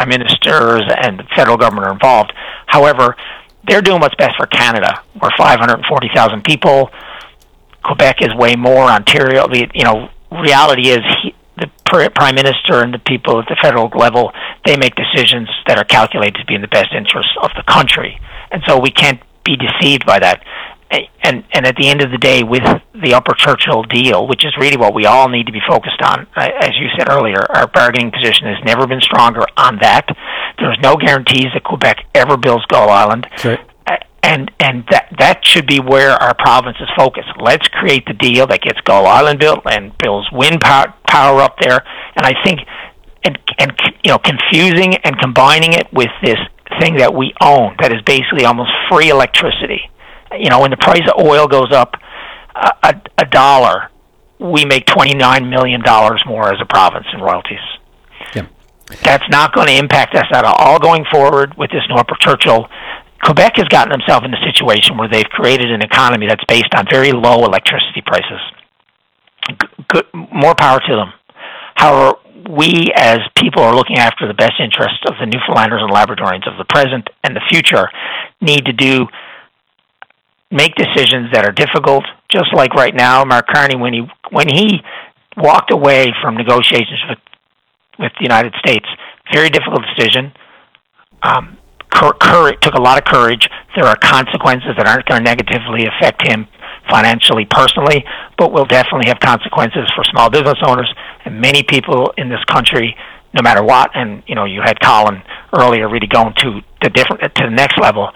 prime ministers and the federal government are involved. However, they're doing what's best for Canada. We're 540,000 people. Quebec is way more. Ontario, reality is the prime minister and the people at the federal level, they make decisions that are calculated to be in the best interest of the country. And so we can't be deceived by that. And at the end of the day, with the Upper Churchill deal, which is really what we all need to be focused on, as you said earlier, our bargaining position has never been stronger on that. There's no guarantees that Quebec ever builds Gull Island. Sure. And that should be where our province is focused. Let's create the deal that gets Gull Island built and builds wind power up there. And I think, confusing and combining it with this thing that we own, that is basically almost free electricity. When the price of oil goes up a dollar, we make $29 million more as a province in royalties. Yeah. That's not going to impact us at all going forward with this New Upper Churchill. Quebec has gotten themselves in a situation where they've created an economy that's based on very low electricity prices. More power to them. However, we as people are looking after the best interest of the Newfoundlanders and Labradorians of the present and the future need to make decisions that are difficult. Just like right now, Mark Carney, when he walked away from negotiations with the United States, very difficult decision. Took a lot of courage. There are consequences that aren't going to negatively affect him financially, personally, but will definitely have consequences for small business owners and many people in this country, no matter what. And you had Colin earlier really going to the next level.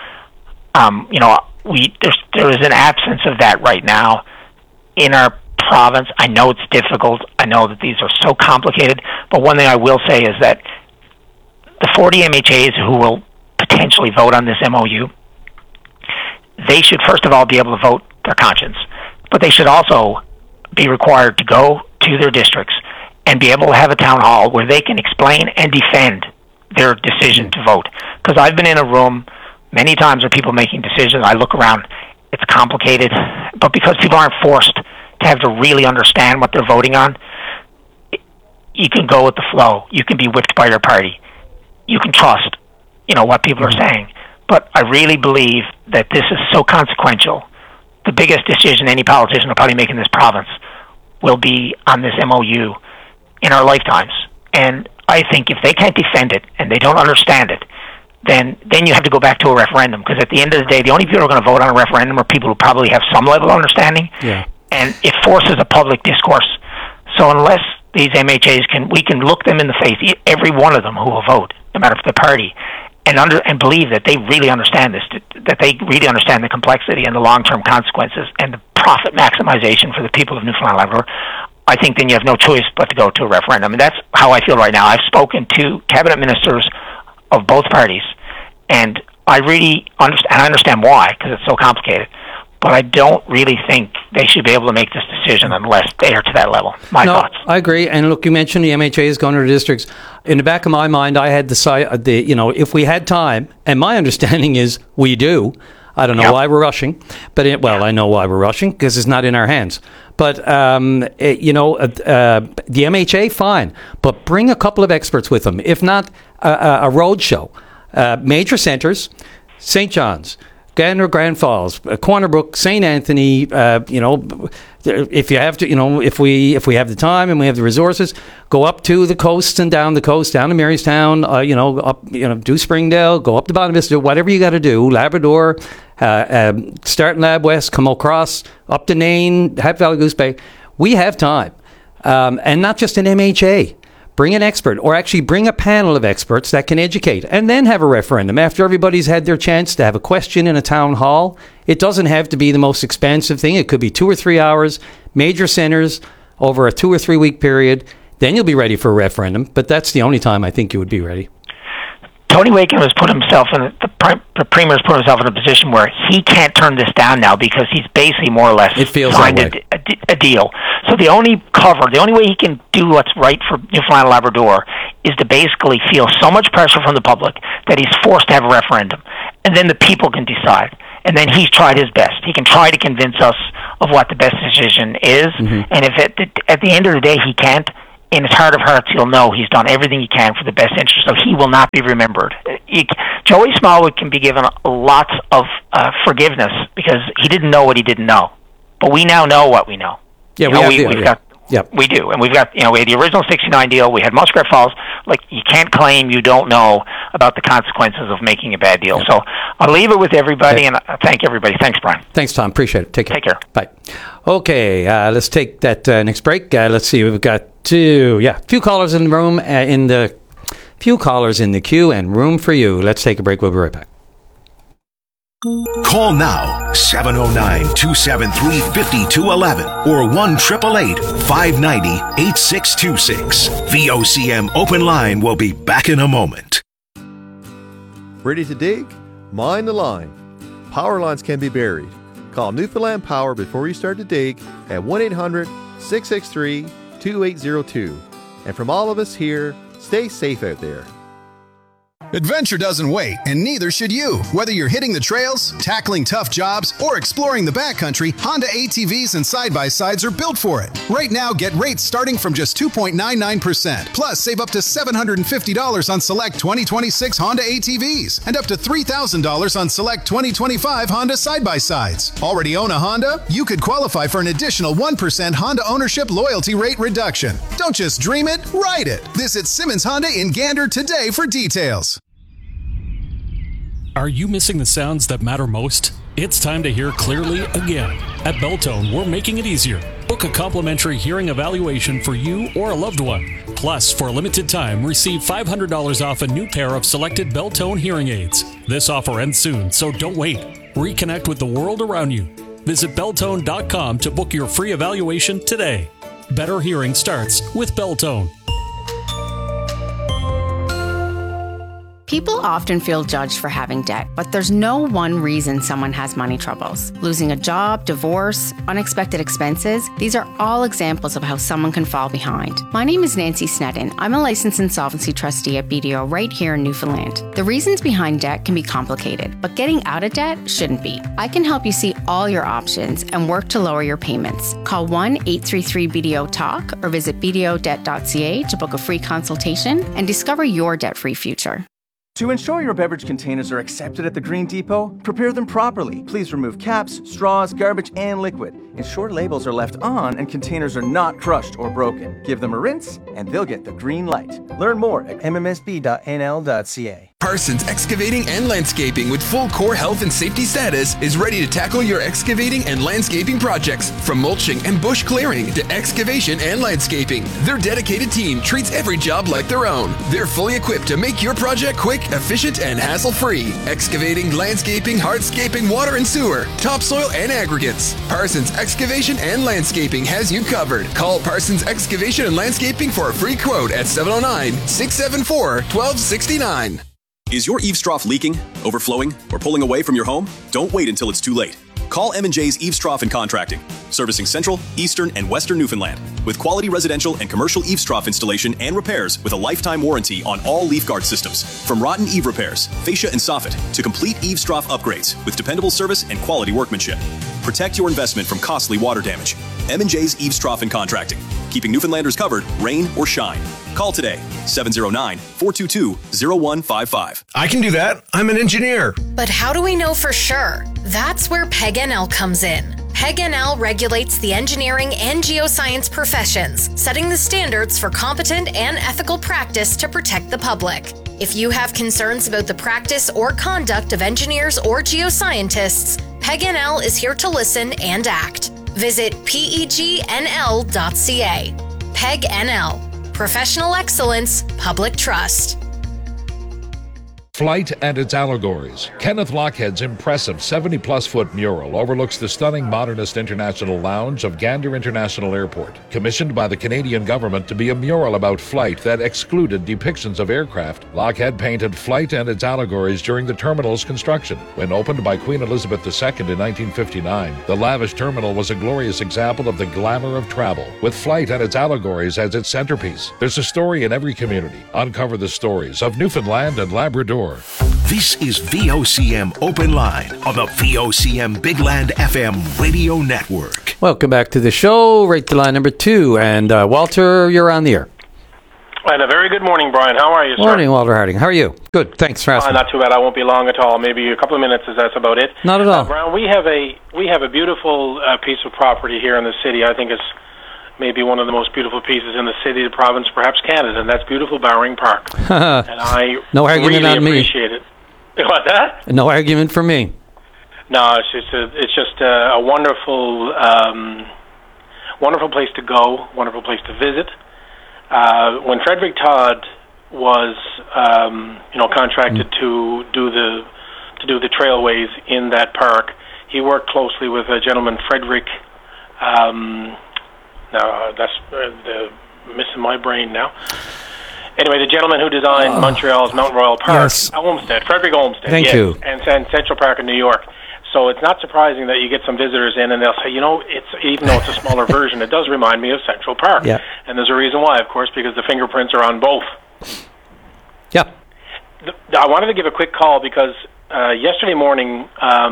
There is an absence of that right now in our province. I know it's difficult. I know that these are so complicated, but one thing I will say is that the 40 MHAs who will potentially vote on this MOU, they should first of all be able to vote their conscience, but they should also be required to go to their districts and be able to have a town hall where they can explain and defend their decision to vote. Because I've been in a room many times where people making decisions, I look around, it's complicated, but because people aren't forced to have to really understand what they're voting on, you can go with the flow. You can be whipped by your party. You can trust what people are saying. But I really believe that this is so consequential. The biggest decision any politician will probably make in this province will be on this MOU in our lifetimes. And I think if they can't defend it and they don't understand it, then you have to go back to a referendum. Because at the end of the day, the only people who are going to vote on a referendum are people who probably have some level of understanding. Yeah. And it forces a public discourse. So unless these MHAs we can look them in the face, every one of them who will vote, no matter if the party, and believe that they really understand this, that they really understand the complexity and the long-term consequences and the profit maximization for the people of Newfoundland and Labrador, I think then you have no choice but to go to a referendum. And that's how I feel right now. I've spoken to cabinet ministers of both parties, and I really understand why, because it's so complicated. But I don't really think they should be able to make this decision unless they are to that level. My thoughts. I agree. And look, you mentioned the MHAs going to the districts. In the back of my mind, I had if we had time, and my understanding is we do. I don't know why we're rushing, but I know why we're rushing because it's not in our hands. But the MHA, fine, but bring a couple of experts with them. If not, a road show, major centres, St. John's, Gatineau, Grand Falls, Corner Brook, St. Anthony, if you have to, if we have the time and we have the resources, go up to the coast and down the coast, down to Marystown, do Springdale, go up to Bonavista, whatever you got to do, Labrador, start in Lab West, come across, up to Nain, Hat Valley, Goose Bay. We have time. And not just an MHA. Bring an expert, or actually bring a panel of experts that can educate, and then have a referendum after everybody's had their chance to have a question in a town hall. It doesn't have to be the most expensive thing. It could be 2 or 3 hours, major centres over a 2 or 3 week period. Then you'll be ready for a referendum, but that's the only time I think you would be ready. Tony Wakem has put himself in the Premier's put himself in a position where he can't turn this down now because he's basically more or less signed a deal. So the only way he can do what's right for Newfoundland and Labrador is to basically feel so much pressure from the public that he's forced to have a referendum, and then the people can decide. And then he's tried his best. He can try to convince us of what the best decision is, and if at the end of the day he can't, in his heart of hearts, he'll know he's done everything he can for the best interest, so he will not be remembered. Joey Smallwood can be given lots of forgiveness because he didn't know what he didn't know. But we now know what we know. Yeah, we do. And we've got, we had the original 69 deal, we had Muskrat Falls. Like, you can't claim you don't know about the consequences of making a bad deal. Yep. So I'll leave it with everybody, and I thank everybody. Thanks, Brian. Thanks, Tom. Appreciate it. Take care. Take care. Bye. Okay, let's take that next break. Let's see, we've got few callers in the room, few callers in the queue, and room for you. Let's take a break. We'll be right back. Call now, 709-273-5211 or 1-888-590-8626. VOCM Open Line will be back in a moment. Ready to dig? Mind the line. Power lines can be buried. Call Newfoundland Power before you start to dig at 1-800-663-2802. And from all of us here, stay safe out there. Adventure doesn't wait, and neither should you. Whether you're hitting the trails, tackling tough jobs, or exploring the backcountry, Honda ATVs and side-by-sides are built for it. Right now, get rates starting from just 2.99%. Plus, save up to $750 on select 2026 Honda ATVs and up to $3,000 on select 2025 Honda side-by-sides. Already own a Honda? You could qualify for an additional 1% Honda ownership loyalty rate reduction. Don't just dream it, ride it. Visit Simmons Honda in Gander today for details. Are you missing the sounds that matter most? It's time to hear clearly again. At Belltone, we're making it easier. Book a complimentary hearing evaluation for you or a loved one. Plus, for a limited time, receive $500 off a new pair of selected Belltone hearing aids. This offer ends soon, so don't wait. Reconnect with the world around you. Visit Belltone.com to book your free evaluation today. Better hearing starts with Belltone. People often feel judged for having debt, but there's no one reason someone has money troubles. Losing a job, divorce, unexpected expenses, these are all examples of how someone can fall behind. My name is Nancy Sneddon. I'm a licensed insolvency trustee at BDO right here in Newfoundland. The reasons behind debt can be complicated, but getting out of debt shouldn't be. I can help you see all your options and work to lower your payments. Call 1-833-BDO-TALK or visit bdodebt.ca to book a free consultation and discover your debt-free future. To ensure your beverage containers are accepted at the Green Depot, prepare them properly. Please remove caps, straws, garbage, and liquid. Ensure labels are left on and containers are not crushed or broken. Give them a rinse, and they'll get the green light. Learn more at mmsb.nl.ca. Parsons Excavating and Landscaping with full core health and safety status is ready to tackle your excavating and landscaping projects. From mulching and bush clearing to excavation and landscaping, their dedicated team treats every job like their own. They're fully equipped to make your project quick, efficient, and hassle-free. Excavating, landscaping, hardscaping, water and sewer, topsoil, and aggregates. Parsons Excavation and Landscaping has you covered. Call Parsons Excavation and Landscaping for a free quote at 709-674-1269. Is your eaves trough leaking, overflowing, or pulling away from your home? Don't wait until it's too late. Call M&J's Eaves Trough and Contracting, servicing Central, Eastern, and Western Newfoundland, with quality residential and commercial eaves trough installation and repairs with a lifetime warranty on all leaf guard systems. From rotten eave repairs, fascia and soffit, to complete eaves trough upgrades with dependable service and quality workmanship. Protect your investment from costly water damage. M&J's Eaves Trough and Contracting, keeping Newfoundlanders covered, rain or shine. Call today, 709-422-0155. I can do that. I'm an engineer. But how do we know for sure? That's where PEG-NL comes in. PEG-NL regulates the engineering and geoscience professions, setting the standards for competent and ethical practice to protect the public. If you have concerns about the practice or conduct of engineers or geoscientists, PEG-NL is here to listen and act. Visit PEGNL.ca. PEG-NL. Professional excellence, public trust. Flight and its allegories. Kenneth Lochhead's impressive 70-plus foot mural overlooks the stunning modernist international lounge of Gander International Airport, commissioned by the Canadian government to be a mural about flight that excluded depictions of aircraft. Lochhead painted Flight and its allegories during the terminal's construction. When opened by Queen Elizabeth II in 1959, the lavish terminal was a glorious example of the glamour of travel, with Flight and its allegories as its centerpiece. There's a story in every community. Uncover the stories of Newfoundland and Labrador. This is VOCM Open Line on the VOCM Big Land FM radio network. Welcome back to the show. Right to line number 2. And Walter, you're on the air. And a very good morning, Brian. How are you, sir? Morning, Walter Harding. How are you? Good. Thanks for asking. Not too bad. I won't be long at all. Maybe a couple of minutes. That's about it. Not at all. Brian, we have a beautiful piece of property here in the city. I think it's maybe one of the most beautiful pieces in the city, the province, perhaps Canada, and that's beautiful Bowring Park. And I no argument really on me. appreciate it. What, that? No argument for me. No, it's just a wonderful, wonderful place to go, wonderful place to visit. When Frederick Todd was, contracted to do the trailways in that park, he worked closely with a gentleman, Frederick. Now that's missing my brain now. Anyway, the gentleman who designed Montreal's Mount Royal Park, yes. Olmsted, Frederick Olmsted, Thank you. and Central Park in New York. So it's not surprising that you get some visitors in and they'll say, it's even though it's a smaller version, it does remind me of Central Park. Yeah. And there's a reason why, of course, because the fingerprints are on both. Yeah. I wanted to give a quick call because yesterday morning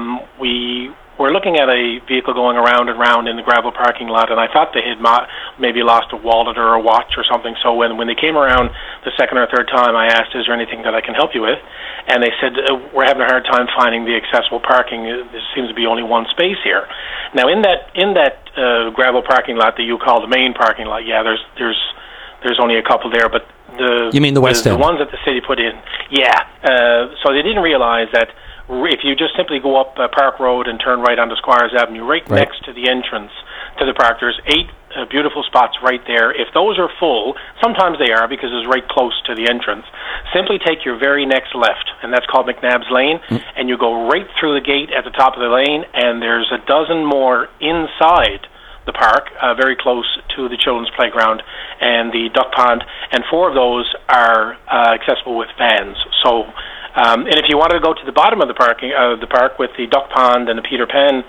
we were looking at a vehicle going around and around in the gravel parking lot, and I thought they had maybe lost a wallet or a watch or something. So when they came around the second or third time, I asked, is there anything that I can help you with? And they said, we're having a hard time finding the accessible parking. There seems to be only one space here. Now, in that gravel parking lot that you call the main parking lot, yeah, there's only a couple there, but you mean the West End? The ones that the city put in, yeah. So they didn't realize that if you just simply go up Park Road and turn right onto Squires Avenue, right next to the entrance to the park, there's 8 beautiful spots right there. If those are full, sometimes they are because it's right close to the entrance, simply take your very next left, and that's called McNabb's Lane, and you go right through the gate at the top of the lane, and there's a dozen more inside the park, very close to the children's playground and the duck pond, and 4 of those are accessible with vans. So, and if you wanted to go to the bottom of the park with the duck pond and the Peter Pan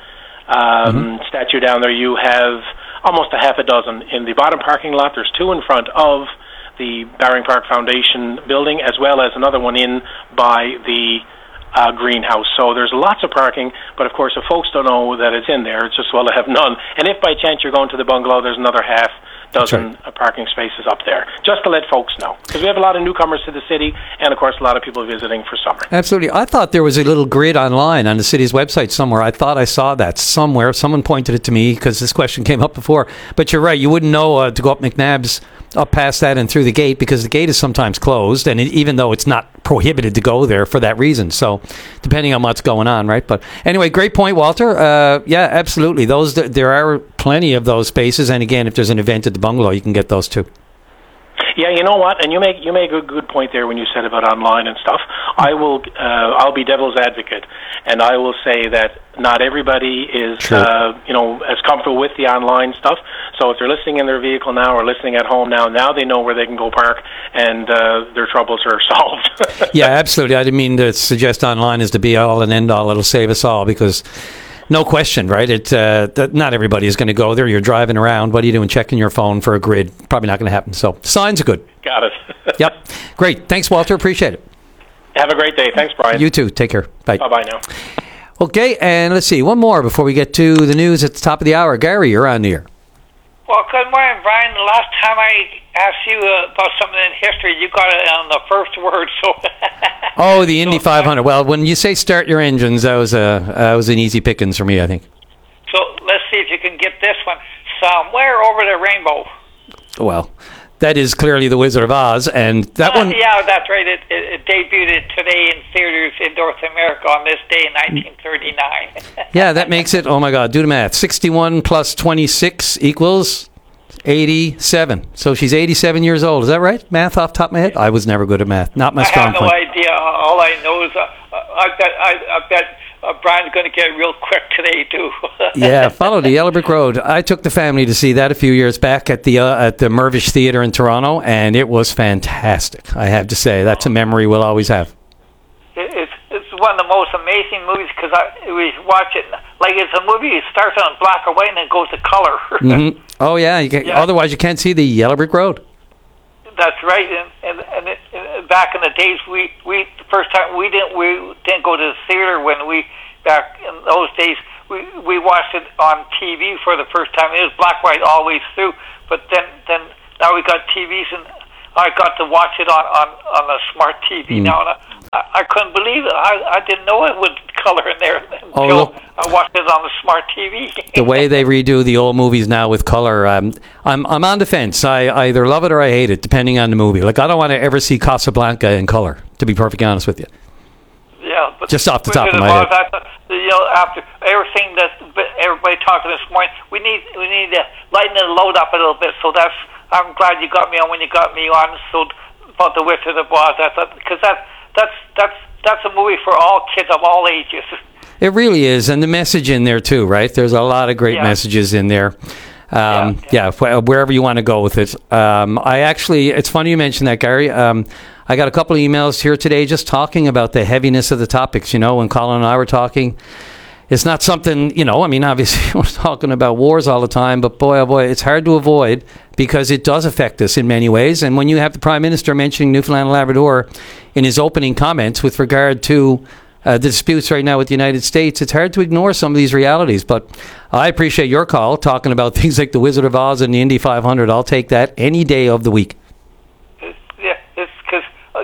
statue down there, you have almost a half a dozen in the bottom parking lot. There's 2 in front of the Bowring Park Foundation building, as well as another one in by the greenhouse. So there's lots of parking, but of course if folks don't know that it's in there, it's just well to have none. And if by chance you're going to the bungalow, there's another half dozen parking spaces up there, just to let folks know, because we have a lot of newcomers to the city, and of course a lot of people visiting for summer. Absolutely. I thought there was a little grid online on the city's website somewhere. I thought I saw that somewhere. Someone pointed it to me because this question came up before. But you're right. You wouldn't know to go up McNabb's, up past that and through the gate, because the gate is sometimes closed, and even though it's not prohibited to go there for that reason. So depending on what's going on, right? But anyway, great point, Walter. Yeah, absolutely. There are plenty of those spaces, and again, if there's an event at the bungalow, you can get those too. Yeah, you know what? And you make a good point there when you said about online and stuff. I'll be devil's advocate, and I will say that not everybody is as comfortable with the online stuff. So if they're listening in their vehicle now or listening at home now they know where they can go park, and their troubles are solved. Yeah, absolutely. I didn't mean to suggest online is the be all and end all. It'll save us all, because no question, right? Not everybody is going to go there. You're driving around. What are you doing? Checking your phone for a grid? Probably not going to happen. So signs are good. Got it. Yep. Great. Thanks, Walter. Appreciate it. Have a great day. Thanks, Brian. You too. Take care. Bye. Bye-bye now. Okay, and let's see. One more before we get to the news at the top of the hour. Gary, you're on the air. Well, good morning, Brian. The last time I asked you about something in history, you got it on the first word. So. Oh, the Indy 500. Well, when you say start your engines, that was an easy pickings for me, I think. So let's see if you can get this one. Somewhere over the rainbow. Well, that is clearly The Wizard of Oz, and that one... Yeah, that's right. It debuted today in theaters in North America on this day in 1939. Yeah, that makes it, oh my God, do the math. 61 plus 26 equals 87. So she's 87 years old. Is that right? Math off the top of my head? I was never good at math. Not my strong point. I have no idea. All I know is I bet Brian's going to get real quick today, too. Yeah, follow the Yellow Brick Road. I took the family to see that a few years back at the Mirvish Theatre in Toronto, and it was fantastic, I have to say. That's a memory we'll always have. It's one of the most amazing movies, because we watch it, like it's a movie, it starts on black and white and then goes to color. Mm-hmm. Oh, yeah, otherwise you can't see the Yellow Brick Road. That's right, and back in the days, the first time we didn't go to the theater when back in those days we watched it on TV for the first time. It was black and white all the way through, but then now we got TVs, and I got to watch it on a smart TV now, and I couldn't believe it. I didn't know it would color in there until I watched it on the smart TV. The way they redo the old movies now with color, I'm on the fence. I either love it or I hate it, depending on the movie. Like, I don't want to ever see Casablanca in color, to be perfectly honest with you. Yeah, but just off the top of my head. After everything that everybody talking this morning, we need to lighten the load up a little bit. So I'm glad you got me on when you got me on. So about the Wizard of Oz, because that's a movie for all kids of all ages. It really is, and the message in there too, right? There's a lot of great messages in there. Wherever you want to go with it. It's funny you mentioned that, Gary. I got a couple of emails here today just talking about the heaviness of the topics. You know, when Colin and I were talking, it's not something, obviously we're talking about wars all the time, but boy, oh boy, it's hard to avoid because it does affect us in many ways. And when you have the Prime Minister mentioning Newfoundland and Labrador in his opening comments with regard to the disputes right now with the United States, it's hard to ignore some of these realities. But I appreciate your call talking about things like the Wizard of Oz and the Indy 500. I'll take that any day of the week. It's because,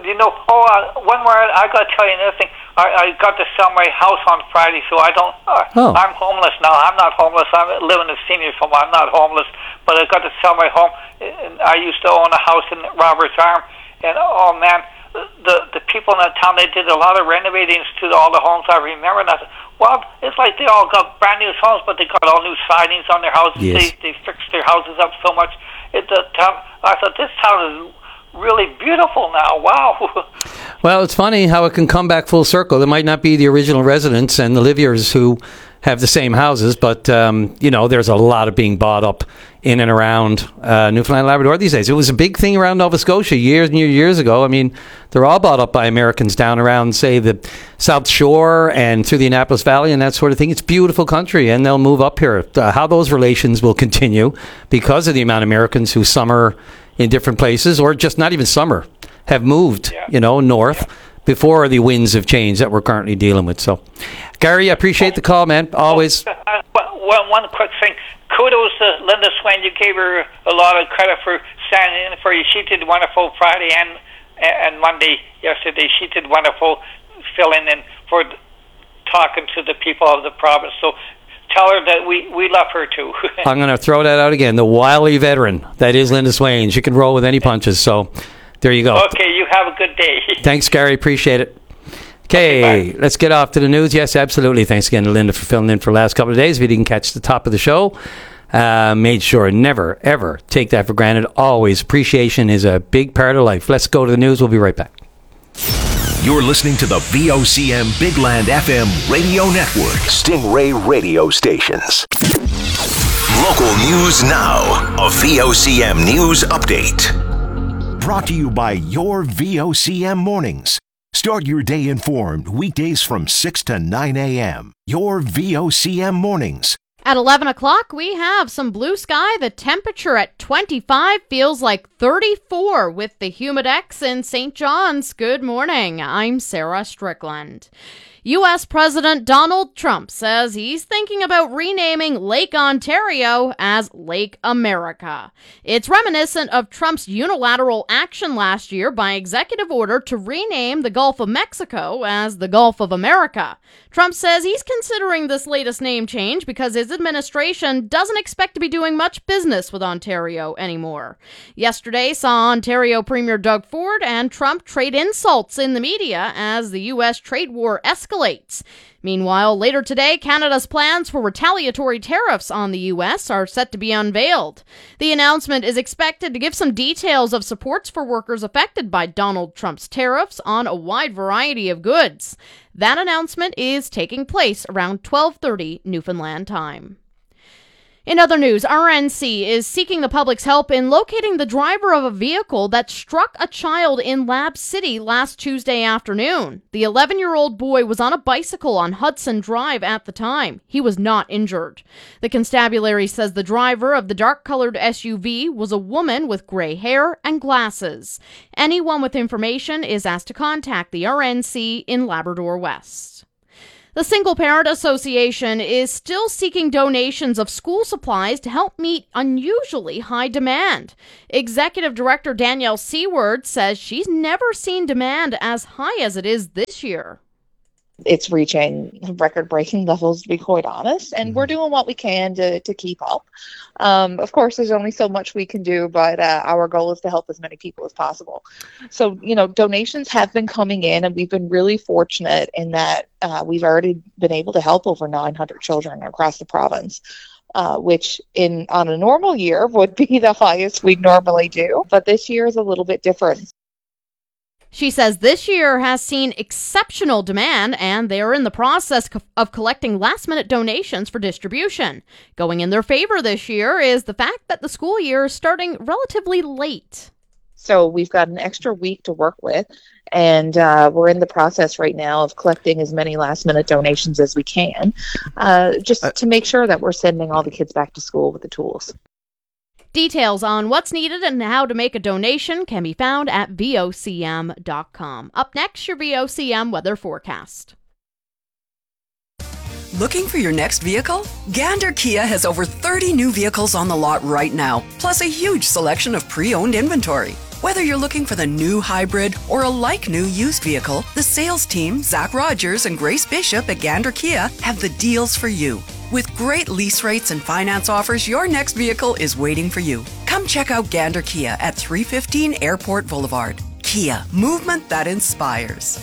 one more, I got to tell you another thing. I got to sell my house on Friday, so I don't, I'm homeless now. I'm not homeless. I'm living in a senior's home. I'm not homeless, but I got to sell my home. And I used to own a house in Roberts Arm, and oh man, the people in that town, they did a lot of renovating to all the homes. I remember that. Well, it's like they all got brand new homes, but they got all new sidings on their houses. Yes. They fixed their houses up so much. I thought this town is really beautiful now. Wow. Well, it's funny how it can come back full circle. It might not be the original residents and the liviers who have the same houses, but there's a lot of being bought up in and around Newfoundland and Labrador these days. It was a big thing around Nova Scotia years ago. I mean, they're all bought up by Americans down around, say, the South Shore and through the Annapolis Valley and that sort of thing. It's beautiful country, and they'll move up here. How those relations will continue because of the amount of Americans who summer in different places, or just not even summer, have moved, north before the winds have changed that we're currently dealing with. So, Gary, I appreciate the call, man. Always. One quick thing. Kudos to Linda Swain. You gave her a lot of credit for standing in for you. She did wonderful Friday and Monday yesterday. She did wonderful filling in for talking to the people of the province. So tell her that we love her too. I'm going to throw that out again. The wily veteran that is Linda Swain. She can roll with any punches. So there you go. Okay, you have a good day. Thanks, Gary. Appreciate it. Okay, let's get off to the news. Yes, absolutely. Thanks again to Linda for filling in for the last couple of days. If you didn't catch the top of the show, made sure never, ever take that for granted. Always. Appreciation is a big part of life. Let's go to the news. We'll be right back. You're listening to the VOCM Big Land FM radio network. Stingray radio stations. Local news now. A VOCM news update. Brought to you by your VOCM mornings. Start your day informed weekdays from 6 to 9 a.m. Your VOCM mornings. At 11 o'clock, we have some blue sky. The temperature at 25 feels like 34 with the Humidex in St. John's. Good morning. I'm Sarah Strickland. U.S. President Donald Trump says he's thinking about renaming Lake Ontario as Lake America. It's reminiscent of Trump's unilateral action last year by executive order to rename the Gulf of Mexico as the Gulf of America. Trump says he's considering this latest name change because his administration doesn't expect to be doing much business with Ontario anymore. Yesterday saw Ontario Premier Doug Ford and Trump trade insults in the media as the U.S. trade war escalates. Meanwhile, later today, Canada's plans for retaliatory tariffs on the U.S. are set to be unveiled. The announcement is expected to give some details of supports for workers affected by Donald Trump's tariffs on a wide variety of goods. That announcement is taking place around 12:30 Newfoundland time. In other news, RNC is seeking the public's help in locating the driver of a vehicle that struck a child in Lab City last Tuesday afternoon. The 11-year-old boy was on a bicycle on Hudson Drive at the time. He was not injured. The constabulary says the driver of the dark-colored SUV was a woman with gray hair and glasses. Anyone with information is asked to contact the RNC in Labrador West. The Single Parent Association is still seeking donations of school supplies to help meet unusually high demand. Executive Director Danielle Seward says she's never seen demand as high as it is this year. It's reaching record-breaking levels, to be quite honest, and we're doing what we can to keep up. Of course, there's only so much we can do, but our goal is to help as many people as possible. So, donations have been coming in, and we've been really fortunate in that we've already been able to help over 900 children across the province. Which on a normal year would be the highest we'd normally do, but this year is a little bit different. She says this year has seen exceptional demand, and they are in the process of collecting last-minute donations for distribution. Going in their favor this year is the fact that the school year is starting relatively late. So we've got an extra week to work with, and we're in the process right now of collecting as many last-minute donations as we can, just to make sure that we're sending all the kids back to school with the tools. Details on what's needed and how to make a donation can be found at VOCM.com. Up next, your VOCM weather forecast. Looking for your next vehicle? Gander Kia has over 30 new vehicles on the lot right now, plus a huge selection of pre-owned inventory. Whether you're looking for the new hybrid or a like-new used vehicle, the sales team, Zach Rogers and Grace Bishop at Gander Kia, have the deals for you. With great lease rates and finance offers, your next vehicle is waiting for you. Come check out Gander Kia at 315 Airport Boulevard. Kia, movement that inspires.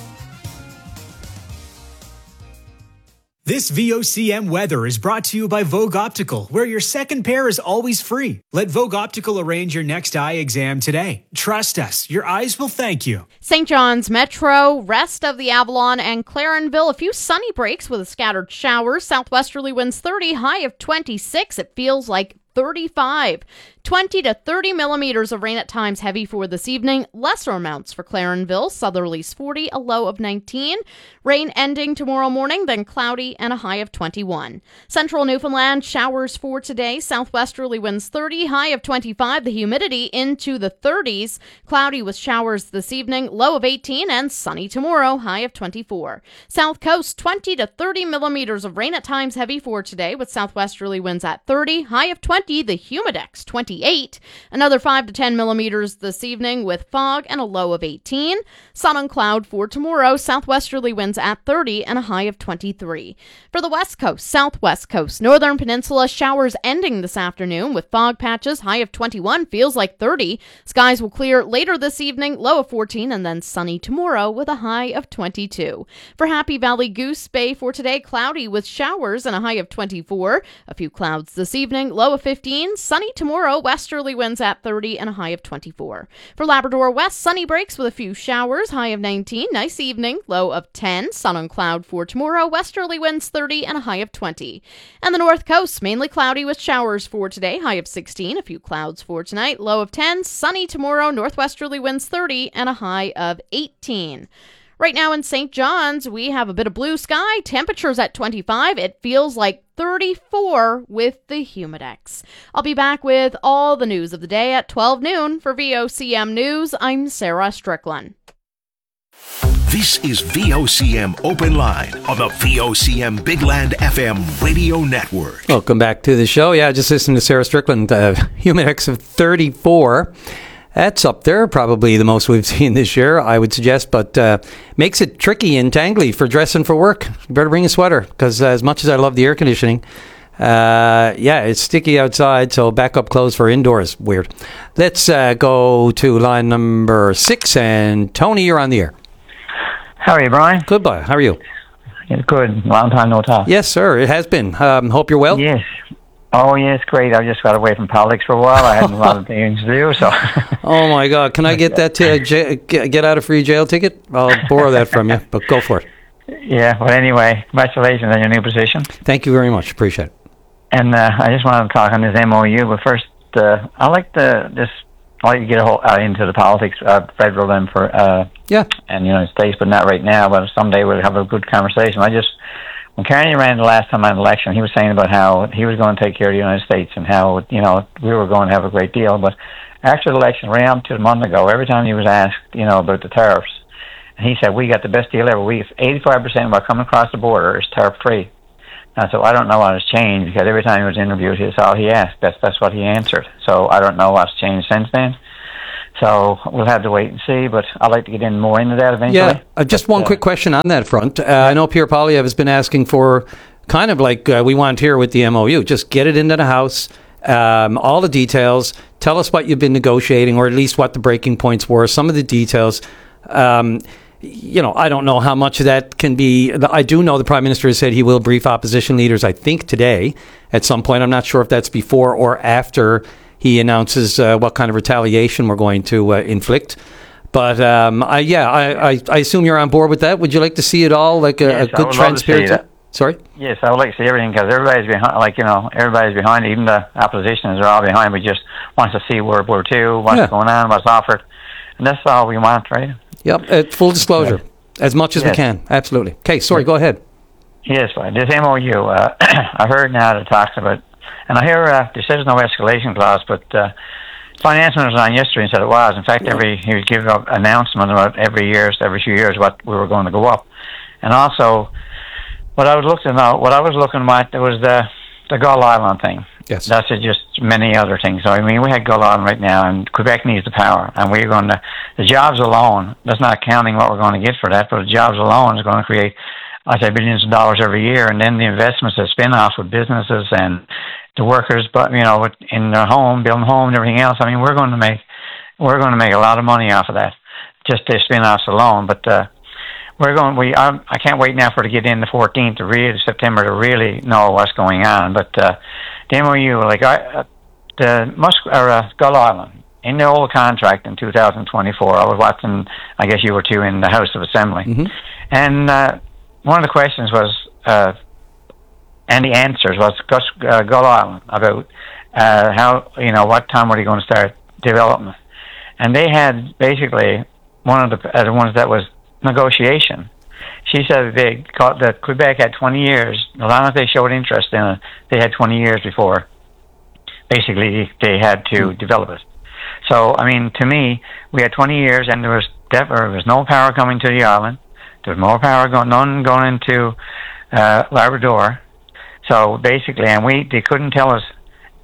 This VOCM weather is brought to you by Vogue Optical, where your second pair is always free. Let Vogue Optical arrange your next eye exam today. Trust us, your eyes will thank you. St. John's Metro, rest of the Avalon and Clarenville, a few sunny breaks with a scattered showers. Southwesterly winds 30, high of 26. It feels like 35. 20 to 30 millimeters of rain at times heavy for this evening. Lesser amounts for Clarenville. Southerlies 40, a low of 19. Rain ending tomorrow morning, then cloudy and a high of 21. Central Newfoundland, showers for today. Southwesterly winds 30, high of 25. The humidity into the 30s. Cloudy with showers this evening, low of 18, and sunny tomorrow, high of 24. South Coast, 20 to 30 millimeters of rain at times heavy for today, with southwesterly winds at 30, high of 20. The Humidex, 28. Another 5 to 10 millimeters this evening with fog and a low of 18. Sun and cloud for tomorrow. Southwesterly winds at 30 and a high of 23. For the West Coast, Southwest Coast, Northern Peninsula, showers ending this afternoon with fog patches. High of 21, feels like 30. Skies will clear later this evening, low of 14, and then sunny tomorrow with a high of 22. For Happy Valley Goose Bay for today, cloudy with showers and a high of 24. A few clouds this evening, low of 15. Sunny tomorrow. Westerly winds at 30 and a high of 24. For Labrador West, sunny breaks with a few showers, high of 19. Nice evening, low of 10. Sun and cloud for tomorrow. Westerly winds 30 and a high of 20. And the North Coast, mainly cloudy with showers for today, high of 16. A few clouds for tonight, low of 10. Sunny tomorrow. Northwesterly winds 30 and a high of 18. Right now in St. John's, we have a bit of blue sky. Temperatures at 25. It feels like 34 with the Humidex. I'll be back with all the news of the day at 12 noon. For VOCM News, I'm Sarah Strickland. This is VOCM Open Line on the VOCM Big Land FM radio network. Welcome back to the show. Yeah, just listen to Sarah Strickland. Humidex of 34. That's up there, probably the most we've seen this year, I would suggest, but makes it tricky and tangly for dressing for work. You better bring a sweater, because as much as I love the air conditioning, it's sticky outside, so backup clothes for indoors. Weird. Let's go to line number 6, and Tony, you're on the air. How are you, Brian? Good, boy. How are you? Yeah, good. Long time no talk. Yes, sir. It has been. Hope you're well. Yes. Oh, yes, great. I just got away from politics for a while. I had a lot of things to do, so... Oh, my God. Can I get that get out of free jail ticket? I'll borrow that from you, but go for it. Yeah, well, anyway, congratulations on your new position. Thank you very much. Appreciate it. And I just wanted to talk on this MOU, but first, I like to get into the politics, federal and and United States, but not right now, but someday we'll have a good conversation. When Carney ran the last time on election, he was saying about how he was going to take care of the United States and how, we were going to have a great deal. But after the election, right up to a month ago, every time he was asked, about the tariffs, he said, we got the best deal ever. 85% of what coming across the border is tariff-free. And so I don't know what has changed, because every time he was interviewed, that's all he asked. That's what he answered. So I don't know what's changed since then. So we'll have to wait and see, but I'd like to get in more into that eventually. Yeah, just one quick question on that front. I know Pierre Poilievre has been asking for kind of like we want here with the MOU. Just get it into the House, all the details. Tell us what you've been negotiating, or at least what the breaking points were, some of the details. I don't know how much of that can be. I do know the Prime Minister has said he will brief opposition leaders, I think, today at some point. I'm not sure if that's before or after he announces what kind of retaliation we're going to inflict. But I assume you're on board with that. Would you like to see it all like a good transparency? Sorry? Yes, I would like to see everything, because everybody's behind. Everybody's behind. Even the oppositions are all behind. We just want to see World War II, what's going on, what's offered, and that's all we want, right? Yep. Full disclosure, as much as we can. Absolutely. Okay. Sorry. Go ahead. Yes, this MOU. I heard now that it talks about, and I hear there says no escalation clause, but finance minister was on yesterday and said it was. In fact, he was giving an announcement about every few years what we were going to go up, and also. What I was looking at, there was the Gull Island thing. Yes. That's just many other things. So, I mean, we had Gull Island right now, and Quebec needs the power. And we're going to, the jobs alone, that's not counting what we're going to get for that, but the jobs alone is going to create, billions of dollars every year. And then the investments that spin off with businesses and the workers, but, in their home, building home and everything else. I mean, we're going to make a lot of money off of that, just the spin-offs alone. But, I can't wait now for it to get in the 14th of September to really know what's going on. But the MOU, Gull Island, in the old contract in 2024, I was watching, I guess you were too, in the House of Assembly. Mm-hmm. And one of the questions was, and the answers was Gull Island, about what time were they going to start development. And they had basically one of the ones that was negotiation. She said that Quebec had 20 years. As long as they showed interest in it, they had 20 years before basically they had to develop it. So, I mean, to me, we had 20 years, and there was no power coming to the island. There was more power going into Labrador. So basically, and they couldn't tell us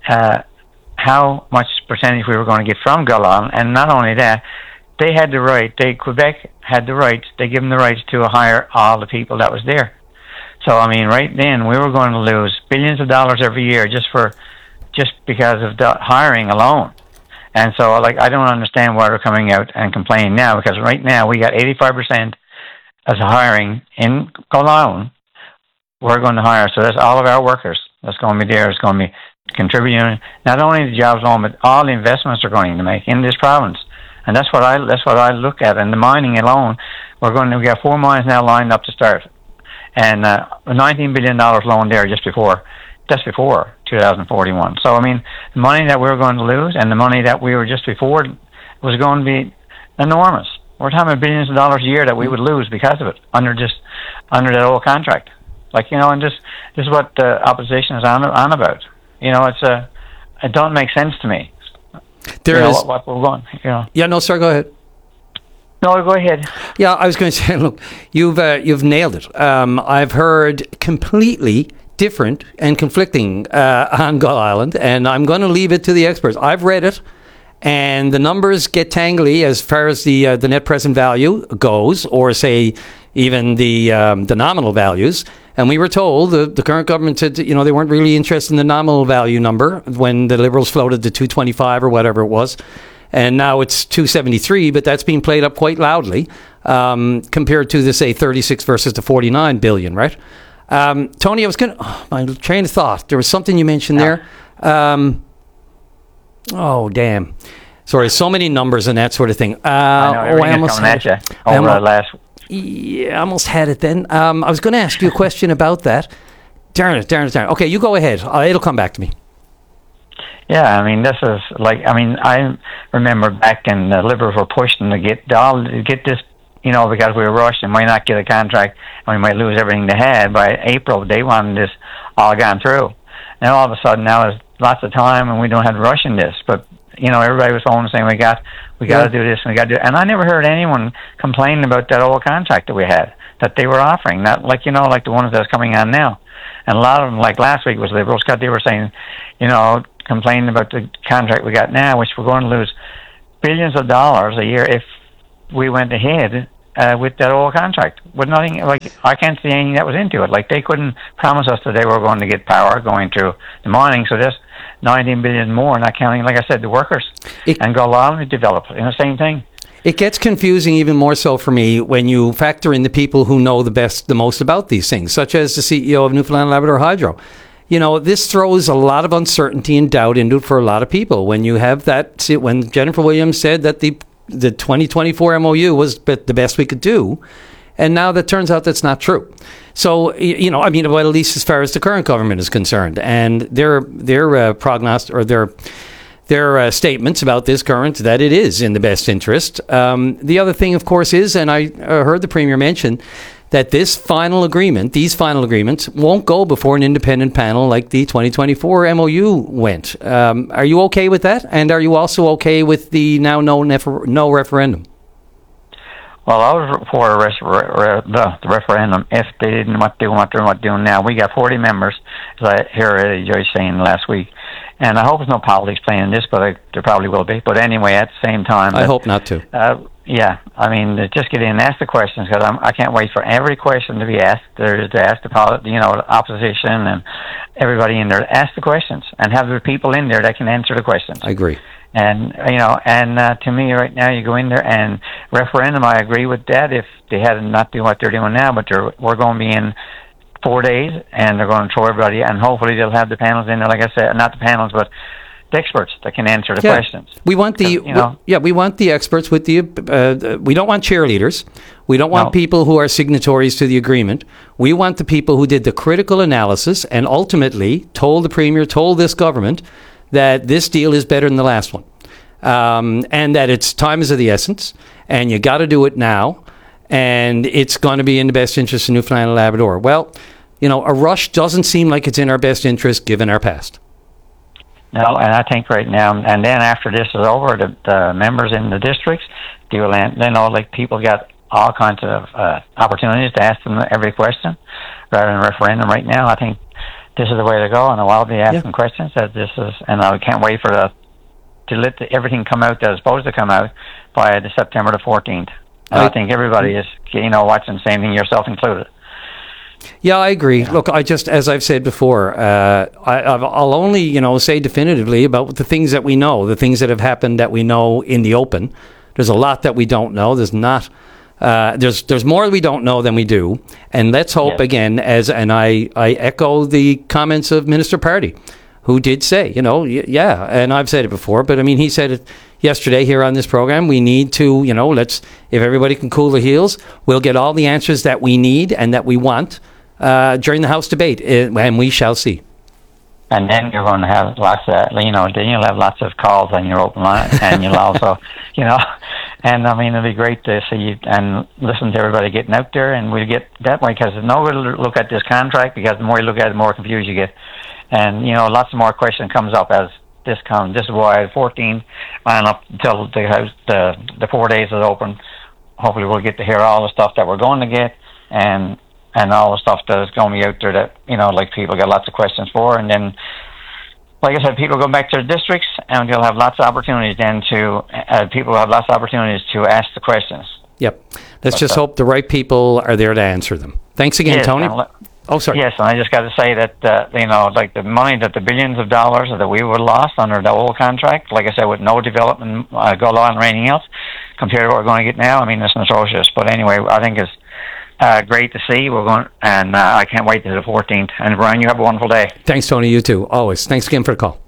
how much percentage we were going to get from Gull Island. And not only that, they had the right. Quebec had the rights. They give them the rights to hire all the people that was there. So I mean, right then we were going to lose billions of dollars every year just because of the hiring alone. And so, I don't understand why they're coming out and complaining now, because right now we got 85% as hiring in Gull Island. We're going to hire, so that's all of our workers that's going to be there. It's going to be contributing not only the jobs alone, but all the investments they're going to make in this province. And that's what I look at. And the mining alone, we got 4 mines now lined up to start, and $19 billion loan there just before 2041. So I mean, the money that we were going to lose and the money that we were just before was going to be enormous. We're talking about billions of dollars a year that we would lose because of it under that old contract. And this is what the opposition is on about. It don't make sense to me. What we're going. Yeah, no, sir, go ahead. No, go ahead. Yeah, I was going to say, look, you've nailed it. I've heard completely different and conflicting on Gull Island, and I'm going to leave it to the experts. I've read it, and the numbers get tangly as far as the net present value goes, or say even the nominal values. And we were told, the current government said, they weren't really interested in the nominal value number when the Liberals floated the 225 or whatever it was. And now it's 273, but that's being played up quite loudly compared to the, say, 36 versus the 49 billion, right? Tony, I was going to... my train of thought. There was something you mentioned there. Oh, damn. Sorry, so many numbers and that sort of thing. I almost had it. Yeah, I almost had it then. I was going to ask you a question about that. Darn it. Okay, you go ahead. It'll come back to me. Yeah, I mean, this is I remember back in the Liberals were pushing to get this, because we were rushed and might not get a contract and we might lose everything they had. By April, they wanted this all gone through. Now, all of a sudden, now there's lots of time and we don't have to rush in this. But, everybody was phoning saying we got to do this and we got to do it. And I never heard anyone complaining about that old contract that we had, that they were offering, not like the ones that's coming on now. And a lot of them, like last week was Liberals, they were saying, complaining about the contract we got now, which we're going to lose billions of dollars a year if we went ahead with that old contract. With nothing, I can't see anything that was into it. They couldn't promise us that they were going to get power going through the mining, so there's 19 billion more, not counting, like I said, the workers. And go along and develop, the same thing. It gets confusing even more so for me when you factor in the people who know the most about these things, such as the CEO of Newfoundland Labrador Hydro. This throws a lot of uncertainty and doubt into it for a lot of people. When you have that, when Jennifer Williams said that the 2024 MOU was the best we could do, and now that turns out that's not true. So, well, at least as far as the current government is concerned, and their prognostic or their statements about this current, that it is in the best interest. The other thing, of course, is, and I heard the Premier mention, that these final agreements won't go before an independent panel like the 2024 MOU went. Are you okay with that? And are you also okay with the now no referendum? Well, I was for the referendum if they didn't want to do what they're doing now. We got 40 members, as I heard Joyce saying last week. And I hope there's no politics playing in this, but there probably will be. But anyway, at the same time... I hope not to. Just get in and ask the questions, because I can't wait for every question to be asked. There is to ask the opposition and everybody in there to ask the questions and have the people in there that can answer the questions. I agree. And, to me right now, you go in there and referendum, I agree with that if they had not do what they're doing now, but we're going to be in 4 days, and they're going to throw everybody, and hopefully they'll have the panels in there, like I said, not the panels, but the experts that can answer the questions. We want we want the experts with the, we don't want cheerleaders. We don't want people who are signatories to the agreement. We want the people who did the critical analysis and ultimately told the Premier, told this government that this deal is better than the last one. And that it's time is of the essence, and you got to do it now, and it's going to be in the best interest of Newfoundland and Labrador. Well, a rush doesn't seem like it's in our best interest given our past. No, and I think right now, and then after this is over, the members in the districts, people got all kinds of opportunities to ask them every question rather than a referendum right now. I think this is the way to go, and I'll be asking questions. And I can't wait to let everything come out that is supposed to come out by September the 14th. And I think everybody is, watching the same thing, yourself included. Yeah, I agree. Yeah. Look, as I've said before, I'll only, say definitively about the things that we know, the things that have happened that we know in the open. There's a lot that we don't know. There's more we don't know than we do. And let's hope again, and I echo the comments of Minister Party, who did say, and I've said it before, but he said it yesterday here on this program. We need to, if everybody can cool their heels, we'll get all the answers that we need and that we want during the House debate, and we shall see. And then you're going to have lots of, then you'll have lots of calls on your open line, and you'll also, and it'll be great to see you and listen to everybody getting out there, and we'll get that way, because there's no way to look at this contract, because the more you look at it, the more confused you get. And, lots of more question comes up as this comes. This is why 14 line up until the 4 days is open. Hopefully we'll get to hear all the stuff that we're going to get, and all the stuff that is going to be out there that, people got lots of questions for. And then, like I said, people go back to their districts, and they'll have lots of opportunities then people have lots of opportunities to ask the questions. Yep. Let's just hope the right people are there to answer them. Thanks again, Tony. Oh, sorry. Yes, and I just got to say that, the money that the billions of dollars that we would have lost under the old contract, like I said, with no development, go law and anything else, compared to what we're going to get now, it's atrocious. But anyway, I think it's great to see. We're going, and I can't wait to the 14th. And Brian, you have a wonderful day. Thanks, Tony. You too. Always. Thanks again for the call.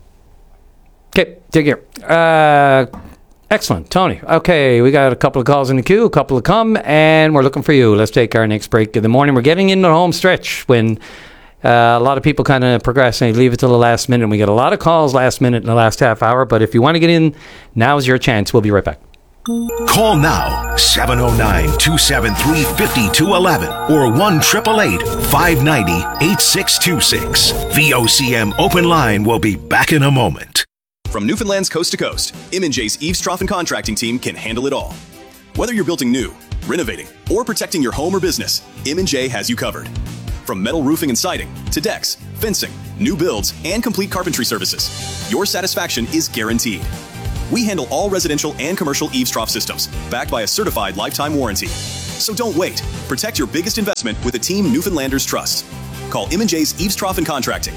Okay, take care. Excellent, Tony. Okay, we got a couple of calls in the queue, a couple to come, and we're looking for you. Let's take our next break of the morning. We're getting into the home stretch when a lot of people kind of procrastinate, leave it till the last minute. We get a lot of calls last minute in the last half hour, but if you want to get in, now's your chance. We'll be right back. Call now, 709-273-5211 or 1-888-590-8626. VOCM Open Line will be back in a moment. From Newfoundland's coast to coast, M&J's Eaves Trough and Contracting team can handle it all. Whether you're building new, renovating, or protecting your home or business, M&J has you covered. From metal roofing and siding to decks, fencing, new builds, and complete carpentry services, your satisfaction is guaranteed. We handle all residential and commercial eaves trough systems, backed by a certified lifetime warranty. So don't wait. Protect your biggest investment with a team Newfoundlanders trust. Call M&J's Eaves Trough and Contracting,